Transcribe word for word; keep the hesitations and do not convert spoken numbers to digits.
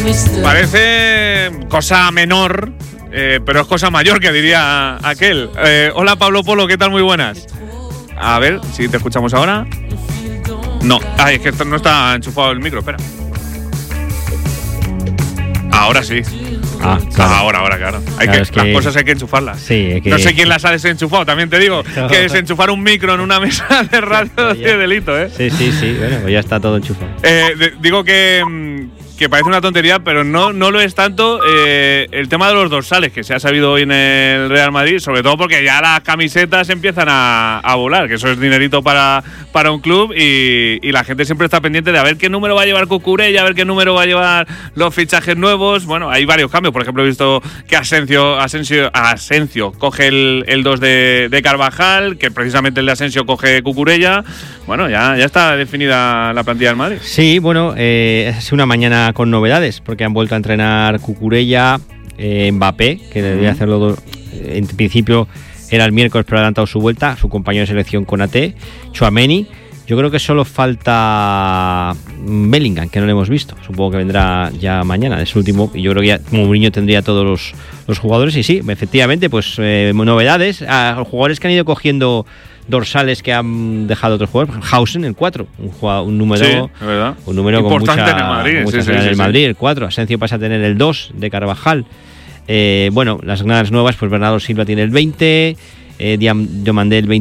Parece cosa menor, eh, pero es cosa mayor, que diría aquel. Eh, hola Pablo Polo, ¿qué tal? Muy buenas. A ver si te escuchamos ahora. No, ay, es que esto no está enchufado el micro, espera. Ahora sí. Ah, claro. Ah, ahora, ahora, claro. Hay Claro, que, es que- las cosas hay que enchufarlas. Sí, es que- No sé quién las ha desenchufado, también te digo. No. Que desenchufar un micro en una mesa de radio Ya. tiene delito, ¿eh? Sí, sí, sí. Bueno, pues ya está todo enchufado. Eh, de- digo que, mm, que parece una tontería, pero no, no lo es tanto eh, el tema de los dorsales, que se ha sabido hoy en el Real Madrid, sobre todo porque ya las camisetas empiezan a, a volar, que eso es dinerito para, para un club, y, y la gente siempre está pendiente de a ver qué número va a llevar Cucurella, a ver qué número va a llevar los fichajes nuevos. Bueno, hay varios cambios. Por ejemplo, he visto que Asensio, Asensio, Asensio coge el, el dos de, de Carvajal, que precisamente el de Asensio coge Cucurella. Bueno, ya, ya está definida la plantilla del Madrid. Sí, bueno, eh, es una mañana con novedades, porque han vuelto a entrenar Cucurella, eh, Mbappé, que debía hacerlo, do- en principio era el miércoles, pero ha adelantado su vuelta, su compañero de selección Konaté, Tchouaméni. Yo creo que solo falta Bellingham, que no lo hemos visto. Supongo que vendrá ya mañana, es el último. Y yo creo que ya Mourinho tendría todos los, los jugadores. Y sí, efectivamente, pues eh, novedades. A los jugadores que han ido cogiendo dorsales que han dejado otros jugadores. Hausen, el cuatro, un, jugador, un número, Sí, es verdad. un número Importante con mucha, en el Madrid, con mucha sí, sí, seriedad sí, en el sí. Madrid, el cuatro. Asensio pasa a tener el dos de Carvajal. Eh, bueno, las ganas nuevas, pues Bernardo Silva tiene el veinte, eh, Diam- Diomandé el veinte.